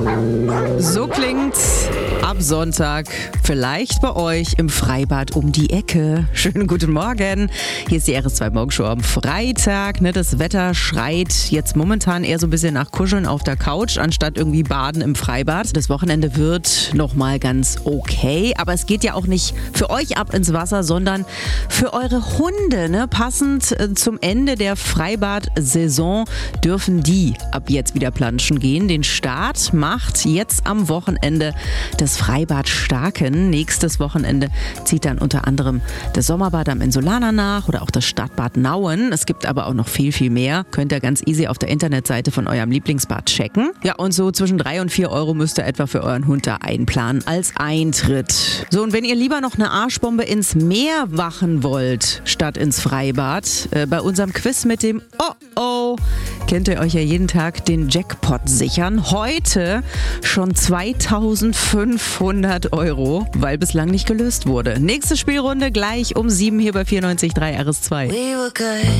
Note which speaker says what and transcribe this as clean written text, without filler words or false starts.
Speaker 1: So klingt's ab Sonntag vielleicht bei euch im Freibad um die Ecke. Schönen guten Morgen. Hier ist die RS2 Morgenshow am Freitag. Das Wetter schreit jetzt momentan eher so ein bisschen nach Kuscheln auf der Couch, anstatt irgendwie Baden im Freibad. Das Wochenende wird nochmal ganz okay, aber es geht ja auch nicht für euch ab ins Wasser, sondern für eure Hunde. Passend zum Ende der Freibad-Saison dürfen die ab jetzt wieder planschen gehen. Den Start macht jetzt am Wochenende das Freibad Starken. Nächstes Wochenende zieht dann unter anderem das Sommerbad am Insulaner nach oder auch das Stadtbad Nauen. Es gibt aber auch noch viel, viel mehr. Könnt ihr ganz easy auf der Internetseite von eurem Lieblingsbad checken. Ja, und so zwischen 3 und 4 Euro müsst ihr etwa für euren Hund da einplanen als Eintritt. So, und wenn ihr lieber noch eine Arschbombe ins Meer wachen wollt, statt ins Freibad, bei unserem Quiz mit dem Oh-Oh könnt ihr euch ja jeden Tag den Jackpot sichern. Heute schon 2500 Euro, weil bislang nicht gelöst wurde. Nächste Spielrunde gleich um 7 hier bei 94.3 RS2.